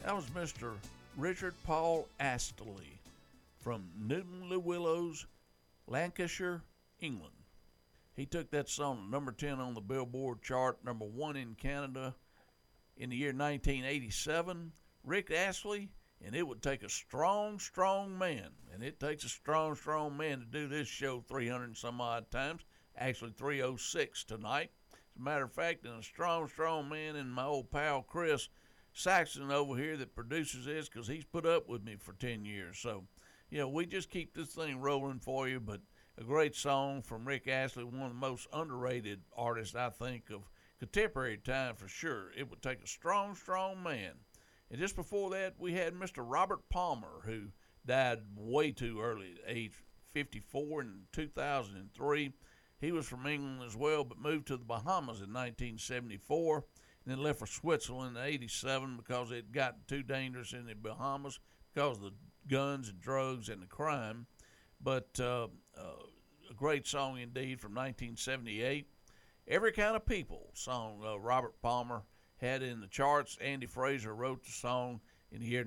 That was Mr. Richard Paul Astley from Newton Le Willows, Lancashire, England. He took that song to number 10 on the Billboard chart, number 1 in Canada in the year 1987. Rick Astley, and it would take a strong, strong man, and it takes a strong, strong man to do this show 300 and some odd times, actually 306 tonight. As a matter of fact, and a strong, strong man in my old pal Chris Saxon over here that produces this, because he's put up with me for 10 years. So, we just keep this thing rolling for you, but a great song from Rick Astley, one of the most underrated artists, I think, of contemporary time for sure. It would take a strong, strong man. And just before that, we had Mr. Robert Palmer, who died way too early, at age 54 in 2003. He was from England as well, but moved to the Bahamas in 1974. Then left for Switzerland in 87 because it had gotten too dangerous in the Bahamas because of the guns and drugs and the crime. But a great song indeed from 1978. Every Kind of People song Robert Palmer had in the charts. Andy Fraser wrote the song in the year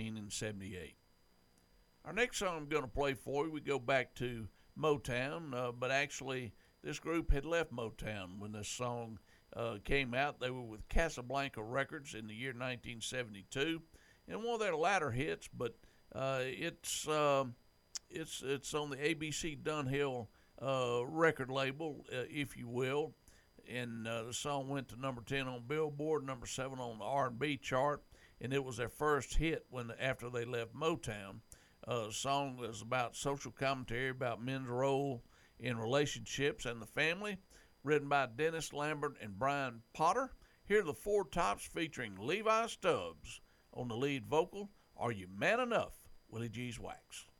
1978. Our next song I'm going to play for you, we go back to Motown, but actually this group had left Motown when this song came out. They were with Casablanca Records in the year 1972, and one of their latter hits. But it's on the ABC Dunhill record label, if you will. And the song went to number 10 on Billboard, number 7 on the R&B chart, and it was their first hit after they left Motown. The song was about social commentary about men's role in relationships and the family, written by Dennis Lambert and Brian Potter. Here are the Four Tops featuring Levi Stubbs on the lead vocal. Are You Man Enough, Willie G's Wax.